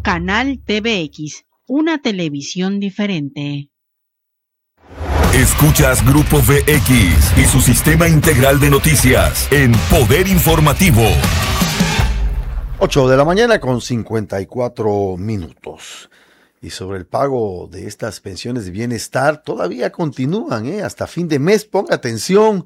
Canal TVX, una televisión diferente. Escuchas Grupo VX y su sistema integral de noticias en Poder Informativo. 8 de la mañana con 54 minutos. Y sobre el pago de estas pensiones de bienestar, todavía continúan, hasta fin de mes. Ponga atención.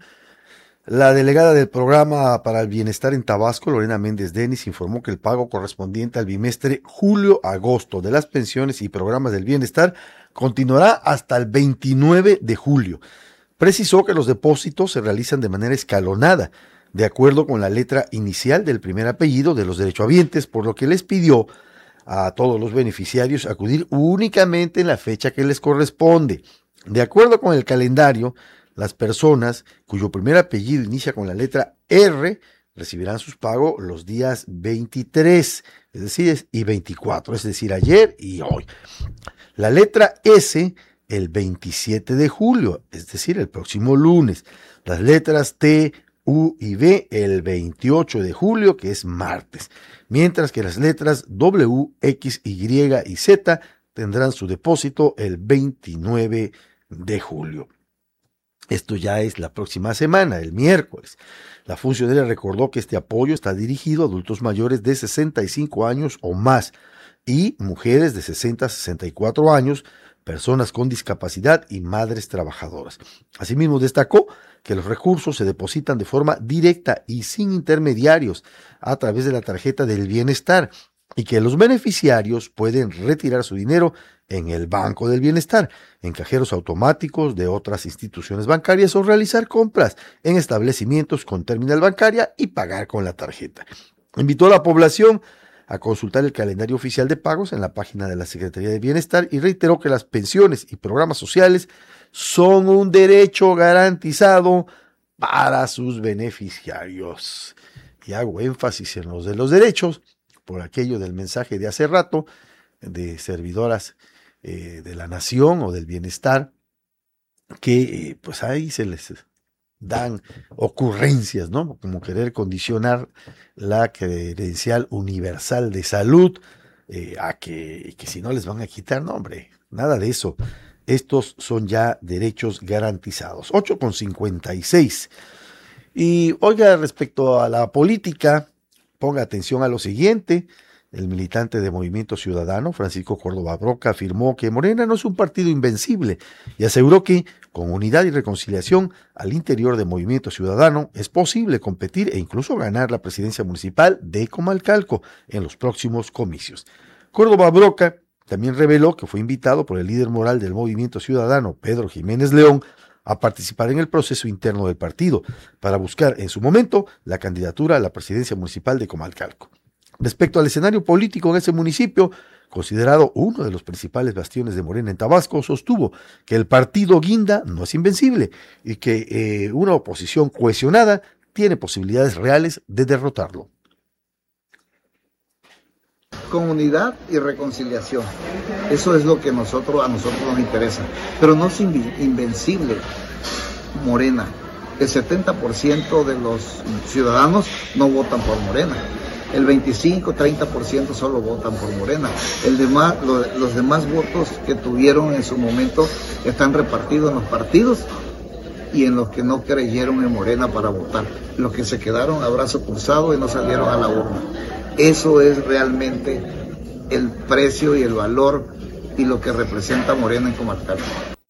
La delegada del Programa para el Bienestar en Tabasco, Lorena Méndez Denis, informó que el pago correspondiente al bimestre julio-agosto de las pensiones y programas del bienestar continuará hasta el 29 de julio. Precisó que los depósitos se realizan de manera escalonada, de acuerdo con la letra inicial del primer apellido de los derechohabientes, por lo que les pidió a todos los beneficiarios acudir únicamente en la fecha que les corresponde. De acuerdo con el calendario, las personas cuyo primer apellido inicia con la letra R recibirán sus pagos los días 23, es decir, y 24, es decir, ayer y hoy. La letra S el 27 de julio, es decir, el próximo lunes. Las letras T, U y B el 28 de julio, que es martes. Mientras que las letras W, X, Y y Z tendrán su depósito el 29 de julio. Esto ya es la próxima semana, el miércoles. La funcionaria recordó que este apoyo está dirigido a adultos mayores de 65 años o más y mujeres de 60 a 64 años, personas con discapacidad y madres trabajadoras. Asimismo, destacó que los recursos se depositan de forma directa y sin intermediarios a través de la tarjeta del bienestar y que los beneficiarios pueden retirar su dinero en el Banco del Bienestar, en cajeros automáticos de otras instituciones bancarias o realizar compras en establecimientos con terminal bancaria y pagar con la tarjeta. Invitó a la población a consultar el calendario oficial de pagos en la página de la Secretaría de Bienestar y reiteró que las pensiones y programas sociales son un derecho garantizado para sus beneficiarios. Y hago énfasis en los de los derechos, por aquello del mensaje de hace rato, de servidoras de la nación o del bienestar, que pues ahí se les dan ocurrencias, ¿no? Como querer condicionar la credencial universal de salud a que si no les van a quitar, no, hombre, nada de eso. Estos son ya derechos garantizados. 8:56. Y oiga, respecto a la política, ponga atención a lo siguiente. El militante de Movimiento Ciudadano, Francisco Córdoba Broca, afirmó que Morena no es un partido invencible y aseguró que, con unidad y reconciliación al interior de Movimiento Ciudadano, es posible competir e incluso ganar la presidencia municipal de Comalcalco en los próximos comicios. Córdoba Broca también reveló que fue invitado por el líder moral del Movimiento Ciudadano, Pedro Jiménez León, a participar en el proceso interno del partido para buscar en su momento la candidatura a la presidencia municipal de Comalcalco. Respecto al escenario político en ese municipio, considerado uno de los principales bastiones de Morena en Tabasco, sostuvo que el partido Guinda no es invencible y que una oposición cohesionada tiene posibilidades reales de derrotarlo. Con unidad y reconciliación. Eso es lo que a nosotros nos interesa. Pero no es invencible Morena. El 70% de los ciudadanos no votan por Morena. El 25-30% solo votan por Morena. Los demás votos que tuvieron en su momento están repartidos en los partidos y en los que no creyeron en Morena para votar. Los que se quedaron a brazo cruzado y no salieron a la urna. Eso es realmente el precio y el valor y lo que representa Morena en Comalcalco.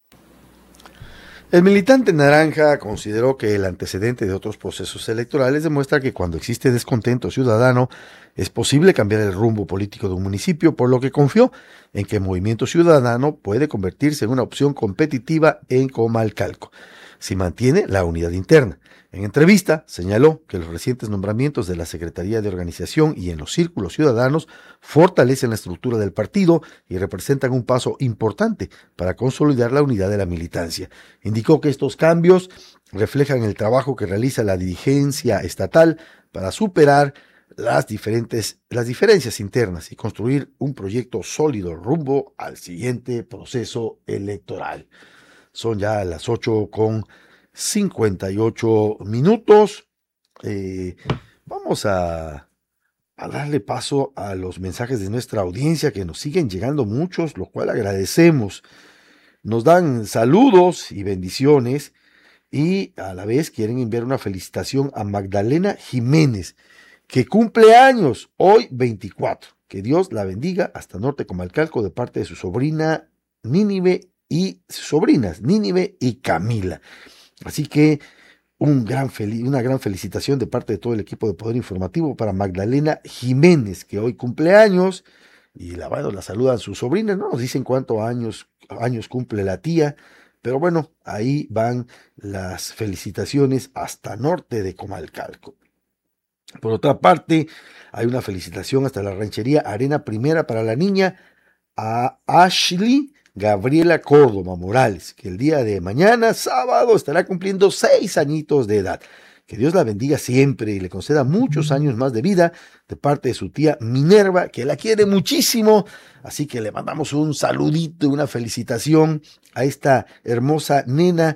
El militante naranja consideró que el antecedente de otros procesos electorales demuestra que cuando existe descontento ciudadano es posible cambiar el rumbo político de un municipio, por lo que confió en que Movimiento Ciudadano puede convertirse en una opción competitiva en Comalcalco, si mantiene la unidad interna. En entrevista, señaló que los recientes nombramientos de la Secretaría de Organización y en los círculos ciudadanos fortalecen la estructura del partido y representan un paso importante para consolidar la unidad de la militancia. Indicó que estos cambios reflejan el trabajo que realiza la dirigencia estatal para superar las diferencias internas y construir un proyecto sólido rumbo al siguiente proceso electoral. Son ya las 8:58. Vamos a a darle paso a los mensajes de nuestra audiencia, que nos siguen llegando muchos, lo cual agradecemos. Nos dan saludos y bendiciones y a la vez quieren enviar una felicitación a Magdalena Jiménez, que cumple años hoy 24. Que Dios la bendiga hasta Norte Comalcalco de parte de su sobrina Nínive y sus sobrinas Nínive y Camila. Así que una gran felicitación de parte de todo el equipo de Poder Informativo para Magdalena Jiménez, que hoy cumple años, y la saludan sus sobrinas. No nos dicen cuántos años cumple la tía, pero bueno, ahí van las felicitaciones hasta Norte de Comalcalco. Por otra parte, hay una felicitación hasta la ranchería Arena Primera para la niña a Ashley Gabriela Córdoba Morales, que el día de mañana, sábado, estará cumpliendo 6 añitos de edad. Que Dios la bendiga siempre y le conceda muchos años más de vida de parte de su tía Minerva, que la quiere muchísimo. Así que le mandamos un saludito, una felicitación a esta hermosa nena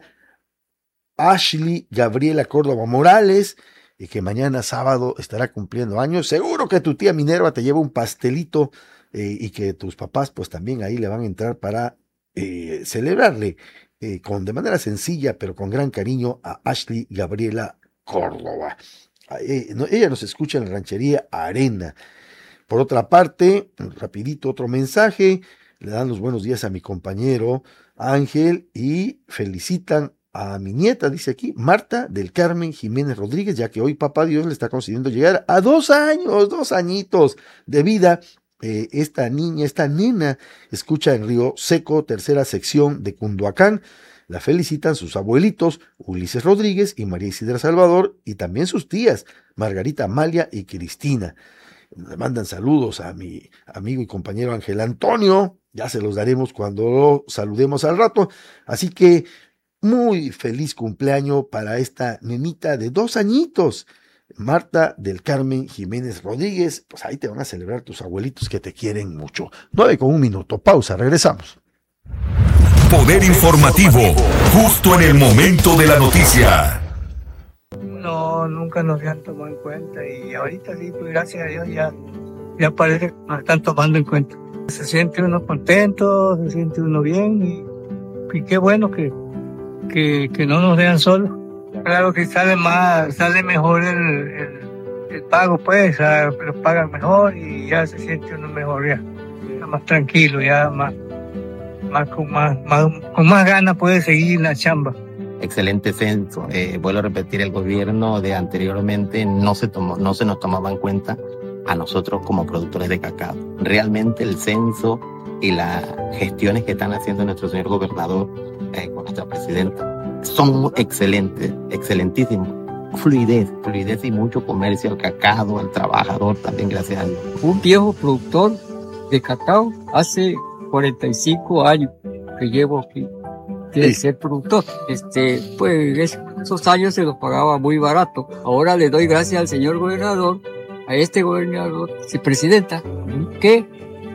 Ashley Gabriela Córdoba Morales, y que mañana sábado estará cumpliendo años. Seguro que tu tía Minerva te lleva un pastelito y que tus papás pues también ahí le van a entrar para celebrarle de manera sencilla pero con gran cariño a Ashley Gabriela Córdoba. Ella nos escucha en la ranchería Arena. Por otra parte, rapidito otro mensaje, le dan los buenos días a mi compañero Ángel y felicitan a mi nieta, dice aquí, Marta del Carmen Jiménez Rodríguez, ya que hoy papá Dios le está concediendo llegar a 2 añitos de vida. Esta nena, escucha en Río Seco, tercera sección de Cunduacán. La felicitan sus abuelitos, Ulises Rodríguez y María Isidra Salvador, y también sus tías, Margarita Amalia y Cristina. Le mandan saludos a mi amigo y compañero Ángel Antonio, ya se los daremos cuando lo saludemos al rato. Así que muy feliz cumpleaños para esta nenita de 2 añitos, Marta del Carmen Jiménez Rodríguez. Pues ahí te van a celebrar tus abuelitos que te quieren mucho. 9:01, pausa, regresamos. Poder Informativo, justo en el momento de la noticia. No, nunca nos habían tomado en cuenta y ahorita sí, pues gracias a Dios ya parece que nos están tomando en cuenta. Se siente uno contento, se siente uno bien y qué bueno que no nos dejan solos. Claro que sale mejor el pago, pues, lo pagan mejor y ya se siente uno mejor, ya más tranquilo, ya con más ganas puede seguir la chamba. Excelente censo. Vuelvo a repetir, el gobierno de anteriormente no se nos tomaba en cuenta a nosotros como productores de cacao. Realmente el censo y las gestiones que están haciendo nuestro señor gobernador con nuestra presidenta son excelentes, excelentísimos. Fluidez y mucho comercio al cacao, al trabajador también, gracias a Dios. Un viejo productor de cacao, hace 45 años que llevo aquí de ser productor. Pues esos años se los pagaba muy barato. Ahora le doy gracias al señor gobernador, a este gobernador, presidenta, que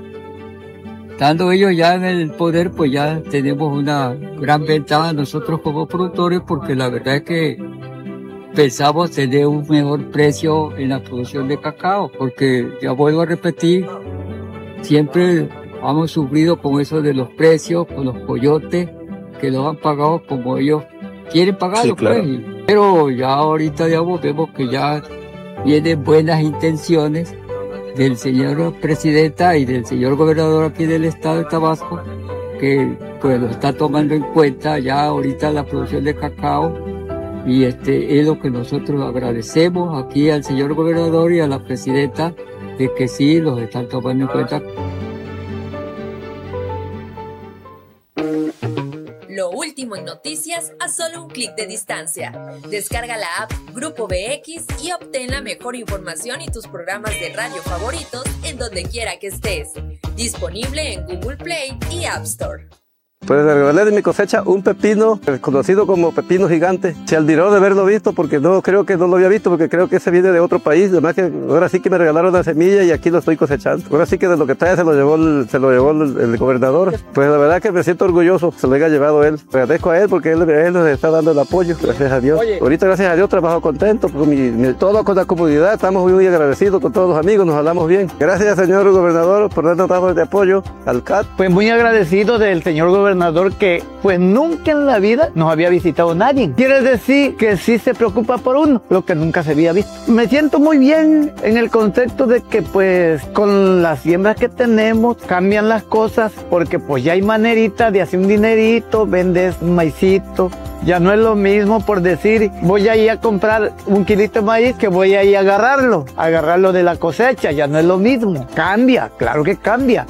estando ellos ya en el poder, pues ya tenemos una gran ventaja nosotros como productores, porque la verdad es que pensamos tener un mejor precio en la producción de cacao, porque ya vuelvo a repetir, siempre hemos sufrido con eso de los precios, con los coyotes, que los han pagado como ellos quieren pagarlo, sí, claro. Pues. Pero ya ahorita ya vemos que ya vienen buenas intenciones del señor presidenta y del señor gobernador aquí del estado de Tabasco, que pues lo está tomando en cuenta ya ahorita la producción de cacao, y es lo que nosotros agradecemos aquí al señor gobernador y a la presidenta, de que sí los están tomando en cuenta. Lo último en noticias a solo un clic de distancia. Descarga la app Grupo BX y obtén la mejor información y tus programas de radio favoritos en donde quiera que estés. Disponible en Google Play y App Store. Pues regalé de mi cosecha un pepino, conocido como pepino gigante. Se admiró de haberlo visto porque no creo que no lo había visto, porque creo que ese viene de otro país. Además que ahora sí que me regalaron la semilla y aquí lo estoy cosechando. Ahora sí que de lo que trae se lo llevó el gobernador. Pues la verdad que me siento orgulloso, se lo haya llevado él. Agradezco a él porque él nos está dando el apoyo, gracias a Dios. Ahorita gracias a Dios trabajo contento, todo con la comunidad, estamos muy agradecidos con todos los amigos, nos hablamos bien. Gracias señor gobernador por darnos dado de apoyo al CAT. Pues muy agradecido del señor gobernador que pues nunca en la vida nos había visitado nadie. Quiere decir que sí se preocupa por uno, lo que nunca se había visto. Me siento muy bien en el concepto de que pues con las siembras que tenemos cambian las cosas, porque pues ya hay maneritas de hacer un dinerito, vendes maicito. Ya no es lo mismo por decir voy a ir a comprar un kilito de maíz que voy a ir a agarrarlo de la cosecha. Ya no es lo mismo. Cambia, claro que cambia.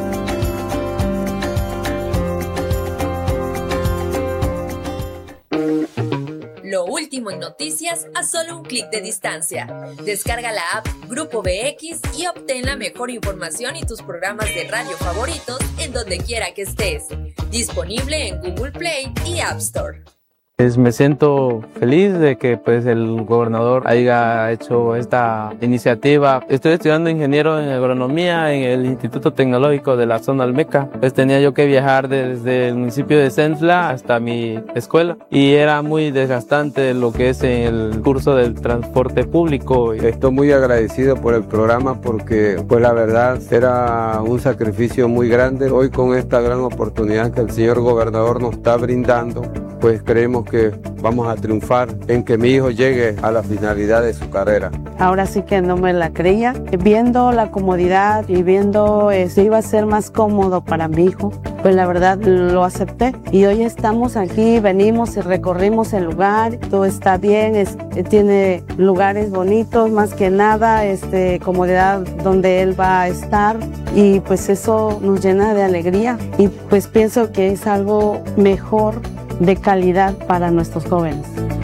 Lo último en noticias a solo un clic de distancia. Descarga la app Grupo BX y obtén la mejor información y tus programas de radio favoritos en donde quiera que estés. Disponible en Google Play y App Store. Me siento feliz de que pues el gobernador haya hecho esta iniciativa. Estoy estudiando ingeniero en agronomía en el Instituto Tecnológico de la zona Olmeca. Pues tenía yo que viajar desde el municipio de Centla hasta mi escuela y era muy desgastante lo que es el curso del transporte público. Estoy muy agradecido por el programa porque pues la verdad era un sacrificio muy grande. Hoy con esta gran oportunidad que el señor gobernador nos está brindando, pues creemos que vamos a triunfar en que mi hijo llegue a la finalidad de su carrera. Ahora sí que no me la creía. Viendo la comodidad y viendo si iba a ser más cómodo para mi hijo, pues la verdad lo acepté. Y hoy estamos aquí, venimos y recorrimos el lugar, todo está bien, tiene lugares bonitos, más que nada, comodidad donde él va a estar y pues eso nos llena de alegría y pues pienso que es algo mejor de calidad para nuestros jóvenes.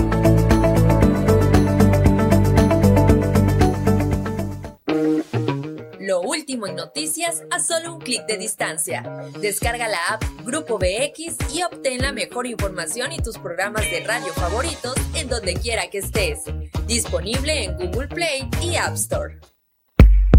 Lo último en noticias a solo un clic de distancia. Descarga la app Grupo BX y obtén la mejor información y tus programas de radio favoritos en donde quiera que estés. Disponible en Google Play y App Store.